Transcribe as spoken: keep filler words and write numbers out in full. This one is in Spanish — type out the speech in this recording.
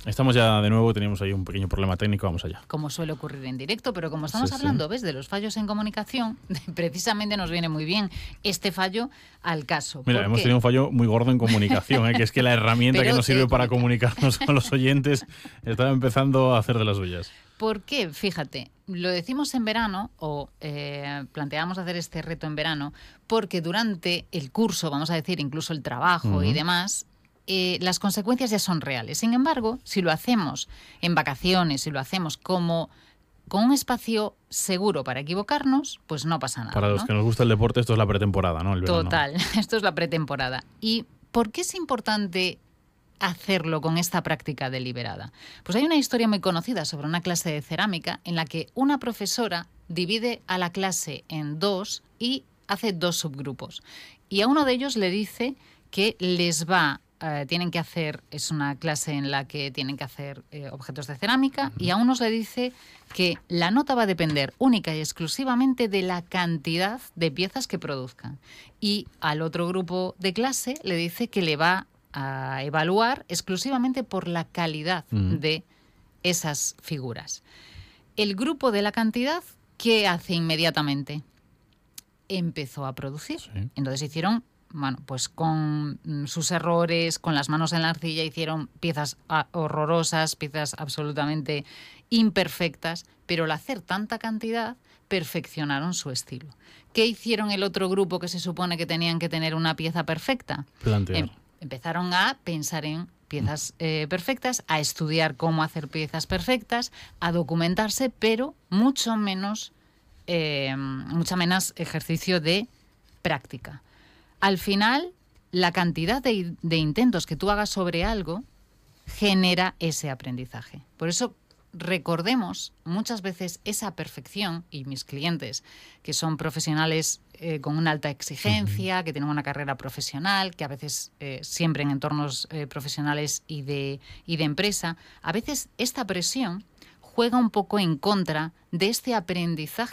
Estamos ya de nuevo, teníamos ahí un pequeño problema técnico, vamos allá. Como suele ocurrir en directo, pero como estamos Sí, sí. hablando, ¿ves?, de los fallos en comunicación, precisamente nos viene muy bien este fallo al caso. Mira, hemos tenido un fallo muy gordo en comunicación, ¿eh? Que es que la herramienta Pero que nos sirve te para comunica. comunicarnos con los oyentes estaba empezando a hacer de las suyas. ¿Por qué? Fíjate, lo decimos en verano, o eh, planteamos hacer este reto en verano, porque durante el curso, vamos a decir, incluso el trabajo Uh-huh. y demás, eh, las consecuencias ya son reales. Sin embargo, si lo hacemos en vacaciones, si lo hacemos como con un espacio seguro para equivocarnos, pues no pasa nada. Para los ¿no? que nos gusta el deporte, esto es la pretemporada, ¿no? El verano. Total, esto es la pretemporada. ¿Y por qué es importante hacerlo con esta práctica deliberada? Pues hay una historia muy conocida sobre una clase de cerámica en la que una profesora divide a la clase en dos y hace dos subgrupos. Y a uno de ellos le dice que les va, eh, tienen que hacer, es una clase en la que tienen que hacer eh, objetos de cerámica, y a unos le dice que la nota va a depender única y exclusivamente de la cantidad de piezas que produzcan. Y al otro grupo de clase le dice que le va a evaluar exclusivamente por la calidad Uh-huh. de esas figuras. El grupo de la cantidad, ¿qué hace inmediatamente? Empezó a producir. Sí. Entonces hicieron, bueno, pues con sus errores, con las manos en la arcilla, hicieron piezas horrorosas, piezas absolutamente imperfectas, pero al hacer tanta cantidad, perfeccionaron su estilo. ¿Qué hicieron el otro grupo que se supone que tenían que tener una pieza perfecta? Plantear. Em- empezaron a pensar en piezas eh, perfectas, a estudiar cómo hacer piezas perfectas, a documentarse, pero mucho menos, eh, mucho menos ejercicio de práctica. Al final, la cantidad de, de intentos que tú hagas sobre algo genera ese aprendizaje. Por eso, recordemos muchas veces esa perfección, y mis clientes, que son profesionales eh, con una alta exigencia, uh-huh. que tienen una carrera profesional, que a veces eh, siempre en entornos eh, profesionales y de, y de empresa, a veces esta presión juega un poco en contra de este aprendizaje